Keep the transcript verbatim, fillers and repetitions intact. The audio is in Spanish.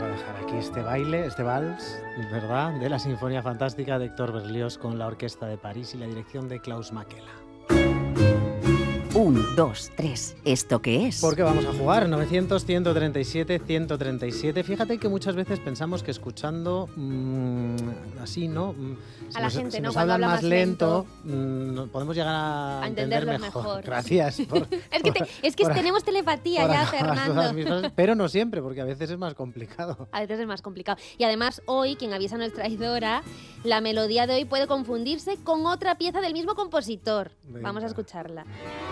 vamos a dejar aquí este baile, este vals, ¿verdad?, de la Sinfonía Fantástica de Héctor Berlioz con la Orquesta de París y la dirección de Klaus Makela. Un, dos, tres. ¿Esto qué es? ¿Por qué vamos a jugar? novecientos, ciento treinta y siete, ciento treinta y siete. Fíjate que muchas veces pensamos que escuchando mmm, así, ¿no? Si a la nos, gente, si ¿no? nos Cuando hablan habla más más lento, lento mmm, podemos llegar a, a entender entenderlos mejor. mejor. Gracias. Por, es que, te, es que por, tenemos telepatía por ya, Fernando. Fernando. Pero no siempre, porque a veces es más complicado. A veces es más complicado. Y además hoy, quien avisa no es traidora, la melodía de hoy puede confundirse con otra pieza del mismo compositor. Venga. Vamos a escucharla.